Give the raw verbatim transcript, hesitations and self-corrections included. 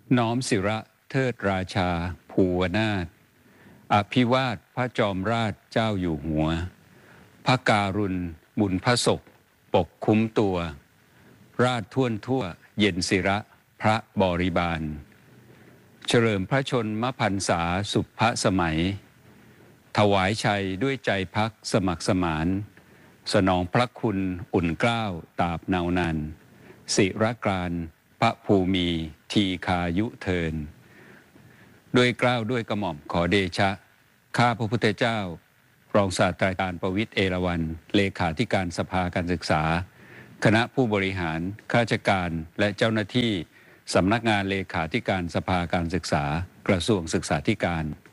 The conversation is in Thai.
น้อมศิระเทิดราชาภูวนาถอภิวาทพระจอมราชเจ้าอยู่หัวพระการุณบุญพระศกปกคุ้มตัวราชท่วนทั่วเย็นศิระพระบริบาลเฉลิมพระชนมพรรษาสุภสมัยถวายชัยด้วยใจพักสมัครสมานสนองพระคุณอุ่นเกล้าตราบนาวนานศิรกรานพระภูมิทีคายุเทินด้วยเกล้าด้วยกระหม่อมขอเดชะข้าพระพุทธเจ้ารองศาสตราจารย์ประวิตรเอราวัณเลขาธิการสภาการศึกษาคณะผู้บริหารข้าราชการและเจ้าหน้าที่สำนักงานเลขาธิการสภาการศึกษากระทรวงศึกษาธิการ